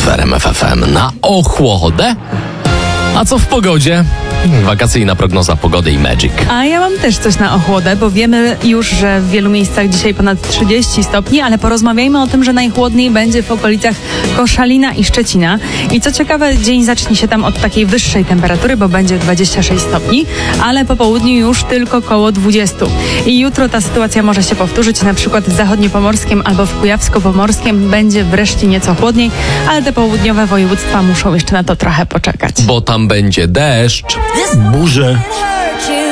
w RMF FM na ochłodę. A co w pogodzie? Wakacyjna prognoza pogody i Magic. A ja mam też coś na ochłodę, bo wiemy już, że w wielu miejscach dzisiaj ponad 30 stopni, ale porozmawiajmy o tym, że najchłodniej będzie w okolicach Koszalina i Szczecina. I co ciekawe, dzień zacznie się tam od takiej wyższej temperatury, bo będzie 26 stopni, ale po południu już tylko koło 20. I jutro ta sytuacja może się powtórzyć, na przykład w zachodniopomorskim albo w kujawsko-pomorskim będzie wreszcie nieco chłodniej, ale te południowe województwa muszą jeszcze na to trochę poczekać. Bo tam będzie deszcz. Burze,